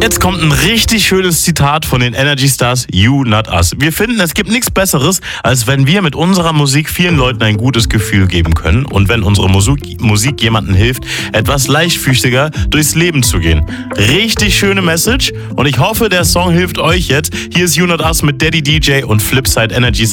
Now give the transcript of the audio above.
Jetzt kommt ein richtig schönes Zitat von den Energy Stars, You Not Us. Wir finden, es gibt nichts Besseres, als wenn wir mit unserer Musik vielen Leuten ein gutes Gefühl geben können und wenn unsere Musik jemandem hilft, etwas leichtfüßiger durchs Leben zu gehen. Richtig schöne Message und ich hoffe, der Song hilft euch jetzt. Hier ist You Not Us mit Daddy DJ und Flipside Energy